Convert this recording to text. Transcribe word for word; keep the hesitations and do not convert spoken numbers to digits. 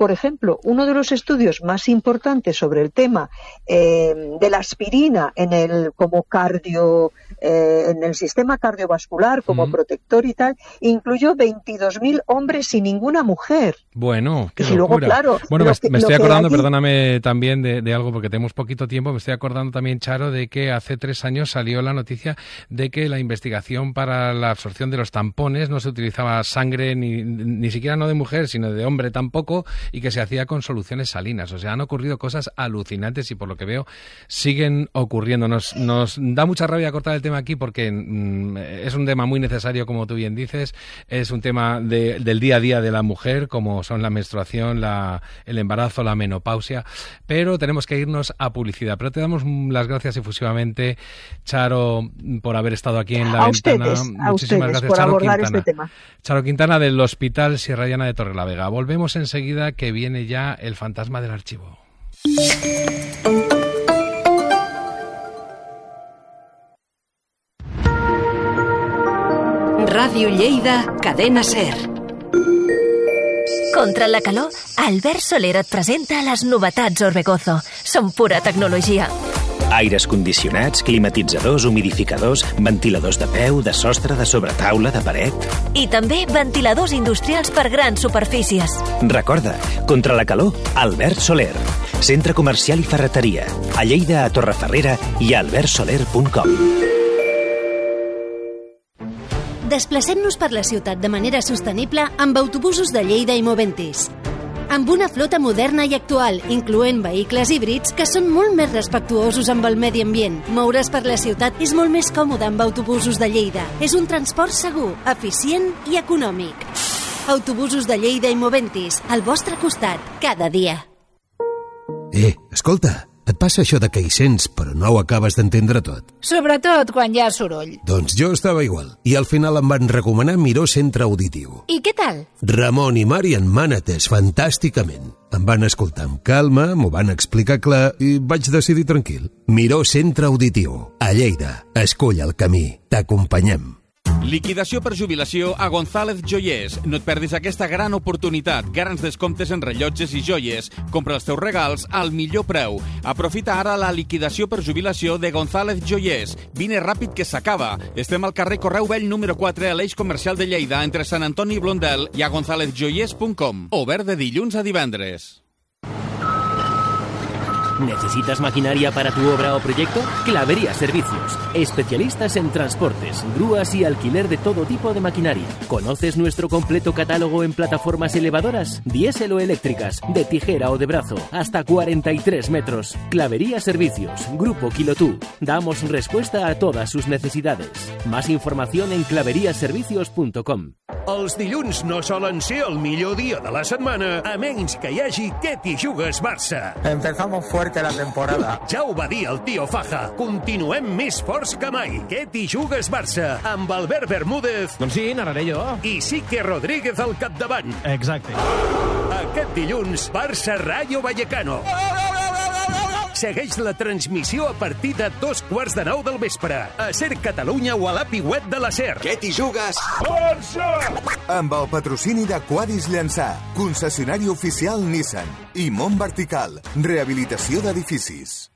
por ejemplo, uno de los estudios más importantes sobre el tema eh, de la aspirina en el como cardio, eh, en el sistema cardiovascular como mm. protector y tal, incluyó veintidós mil hombres y ninguna mujer. Bueno, qué y luego, claro, bueno, me, que, me estoy acordando, allí... perdóname también de, de algo porque tenemos poquito tiempo, me estoy acordando también, Charo, de que hace tres años salió la noticia de que la investigación para la absorción de los tampones no se utilizaba sangre ni, ni siquiera no de mujer, sino de hombre tampoco, y que se hacía con soluciones salinas. O sea, han ocurrido cosas alucinantes y por lo que veo siguen ocurriendo. Nos, nos da mucha rabia cortar el tema aquí porque mm, es un tema muy necesario, como tú bien dices, es un tema de, del día a día de la mujer, como son la menstruación, la, el embarazo, la menopausia, pero tenemos que irnos a publicidad. Pero te damos las gracias efusivamente, Charo, por haber estado aquí en La a Ventana. Ustedes, Muchísimas a ustedes, gracias, por Charo abordar Quintana. este tema. Charo Quintana del Hospital Sierra Llana de Torrelavega. Volvemos enseguida, que viene ya el fantasma del archivo. Ràdio Lleida, Cadena Ser. Contra la calor, Albert Soler et presenta les novetats Orbegozo. Són pura tecnologia. Aires condicionats, climatitzadors, humidificadors, ventiladors de peu, de sostre, de sobretaula, de paret... I també ventiladors industrials per grans superfícies. Recorda, contra la calor, Albert Soler. Centre comercial i ferreteria. A Lleida, a Torreferrera i a albert soler punt com. Desplacem-nos per la ciutat de manera sostenible amb autobusos de Lleida i Moventis. Amb una flota moderna i actual, incloent vehicles híbrids que són molt més respectuosos amb el medi ambient. Moure's per la ciutat és molt més còmode amb autobusos de Lleida. És un transport segur, eficient i econòmic. Autobusos de Lleida i Moventis, al vostre costat, cada dia. Eh, escolta, et passa això de que hi sents però no ho acabes d'entendre tot? Sobretot quan hi ha soroll. Doncs jo estava igual, i al final em van recomanar Miró Centre Auditiu. I què tal? Ramon i Mari en m'han atès fantàsticament. Em van escoltar amb calma, m'ho van explicar clar i vaig decidir tranquil. Miró Centre Auditiu, a Lleida. Escull el camí, t'acompanyem. Liquidació per jubilació a González Joiers. No et perdis aquesta gran oportunitat. Grans descomptes en rellotges i joies. Compra els teus regals al millor preu. Aprofita ara la liquidació per jubilació de González Joiers. Vine ràpid que s'acaba. Estem al carrer Correu Vell número quatre a l'Eix Comercial de Lleida, entre Sant Antoni i Blondel, i a gonzalez joiers punt com. Obert de dilluns a divendres. ¿Necesitas maquinaria para tu obra o proyecto? Clavería Servicios. Especialistas en transportes, grúas y alquiler de todo tipo de maquinaria. ¿Conoces nuestro completo catálogo en plataformas elevadoras? Diésel o eléctricas, de tijera o de brazo, hasta cuarenta y tres metros. Clavería Servicios, Grupo Quilotú. Damos respuesta a todas sus necesidades. Más información en clavería servicios punt com. Els dilluns no solen ser el millor dia de la setmana, a menys que hi hagi Què t'hi jugues Barça. Empezamos fuerte la temporada. Ja ho va dir el tio Faja. Continuem més forts que mai. Què t'hi jugues Barça? Amb Albert Bermúdez. Doncs sí, narraré jo. I Sique Rodríguez al capdavant. Exacte. Aquest dilluns, Barça Rayo Vallecano. Segueix la transmissió a partir de dos quarts de nou del vespre. A Ser Catalunya o a l'A P I web de la Ser. Què t'hi jugues? Barça! Amb el patrocini de Quadis Llançà, concessionari oficial Nissan i Mont Vertical, rehabilitació d'edificis.